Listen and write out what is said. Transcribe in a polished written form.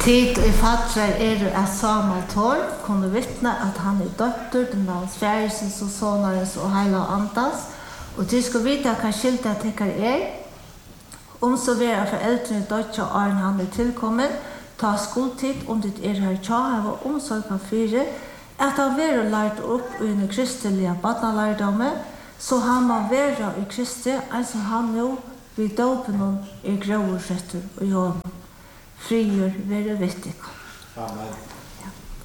Tid i fatrar att Samuel Tor kunde vittna att han dötter den hans färgsens och sonarens och hela antas. Och du ska veta kan skilta teckar så vara föräldrar döttrar och han tillkommen, ta skoltid om det här tja och omsorg fyra, att han vara lärt upp i den kristliga badnalärdomen, så han må vara i Kristi, alltså han nu vid dopen grövrätter och jag. Frier vere vettig. Amen.